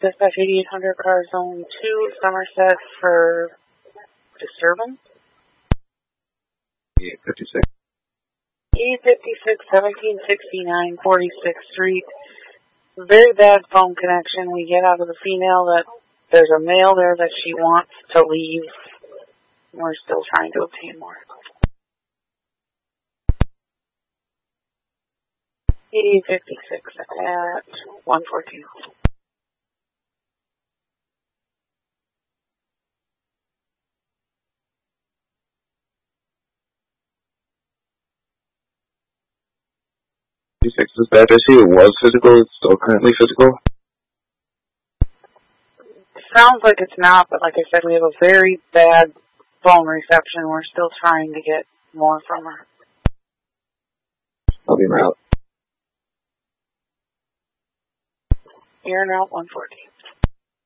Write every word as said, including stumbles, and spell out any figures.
Dispatch eighty-eight hundred, car zone two, Somerset for disturbance. E fifty-six. E fifty-six, seventeen sixty-nine, forty-sixth Street. Very bad phone connection. We get out of the female that there's a male there that she wants to leave. We're still trying to obtain more. E fifty-six at one fourteen. fifty-six dispatch, I see it was physical. It's still currently physical. Sounds like it's not, but like I said, we have a very bad phone reception. We're still trying to get more from her. I'll be en route. You're in route one fourteen.